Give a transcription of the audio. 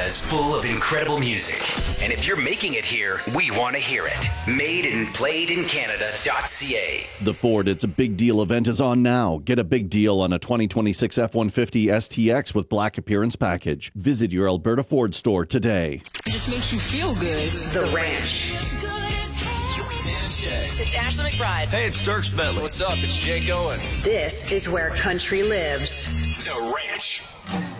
is full of incredible music. And if you're making it here, we want to hear it. MadeandPlayedInCanada.ca. The Ford It's a Big Deal event is on now. Get a big deal on a 2026 F-150 STX with Black Appearance Package. Visit your Alberta Ford store today. It just makes you feel good. The Ranch. It's Ashley McBride. Hey, it's Dirks Bentley. What's up? It's Jake Owen. This is where country lives. The Ranch.